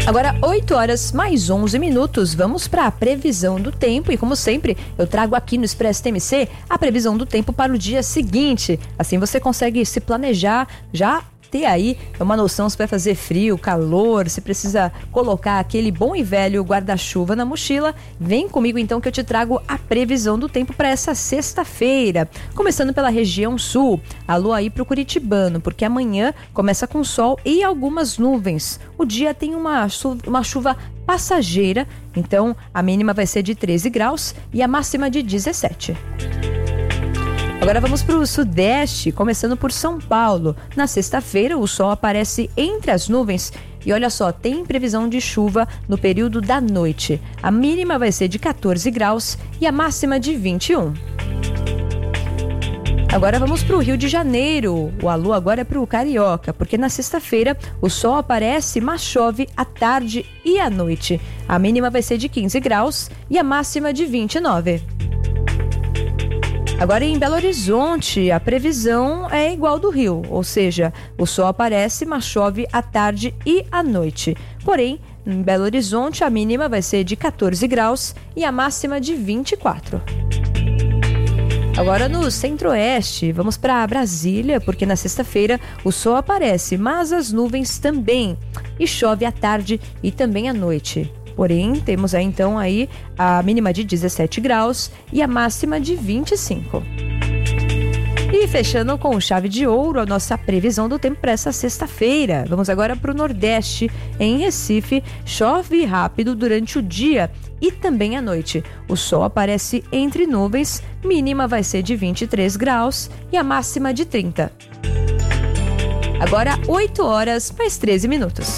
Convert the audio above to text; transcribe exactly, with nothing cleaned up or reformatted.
Agora, oito horas mais onze minutos, vamos para a previsão do tempo e, como sempre, eu trago aqui no Expresso T M C a previsão do tempo para o dia seguinte. Assim você consegue se planejar, já ter aí uma noção se vai fazer frio, calor, se precisa colocar aquele bom e velho guarda-chuva na mochila. Vem comigo então que eu te trago a previsão do tempo para essa sexta-feira. Começando pela região sul, alô aí pro curitibano, porque amanhã começa com sol e algumas nuvens. O dia tem uma, uma chuva passageira, então a mínima vai ser de treze graus e a máxima de dezessete. Agora vamos para o sudeste, começando por São Paulo. Na sexta-feira, o sol aparece entre as nuvens e olha só, tem previsão de chuva no período da noite. A mínima vai ser de quatorze graus e a máxima de vinte e um. Agora vamos para o Rio de Janeiro. O alô agora é para o Carioca, porque na sexta-feira o sol aparece, mas chove à tarde e à noite. A mínima vai ser de quinze graus e a máxima de vinte e nove. Agora em Belo Horizonte, a previsão é igual do Rio, ou seja, o sol aparece, mas chove à tarde e à noite. Porém, em Belo Horizonte, a mínima vai ser de quatorze graus e a máxima de vinte e quatro. Agora no centro-oeste, vamos para Brasília, porque na sexta-feira o sol aparece, mas as nuvens também, e chove à tarde e também à noite. Porém, temos aí então aí a mínima de dezessete graus e a máxima de vinte e cinco. E fechando com chave de ouro a nossa previsão do tempo para essa sexta-feira. Vamos agora para o Nordeste. Em Recife, chove rápido durante o dia e também à noite. O sol aparece entre nuvens, mínima vai ser de vinte e três graus e a máxima de trinta. Agora, oito horas mais treze minutos.